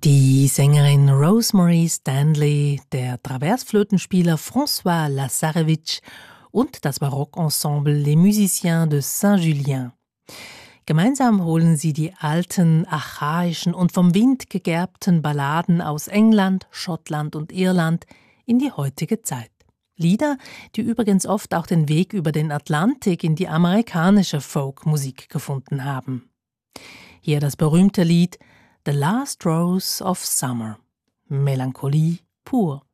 Die Sängerin Rosemary Stanley, der Traversflötenspieler François Lazarevitch und das Barockensemble Les Musiciens de Saint-Julien. Gemeinsam holen sie die alten, archaischen und vom Wind gegerbten Balladen aus England, Schottland und Irland in die heutige Zeit. Lieder, die übrigens oft auch den Weg über den Atlantik in die amerikanische Folkmusik gefunden haben. Hier das berühmte Lied The Last Rose of Summer. Melancholie pur.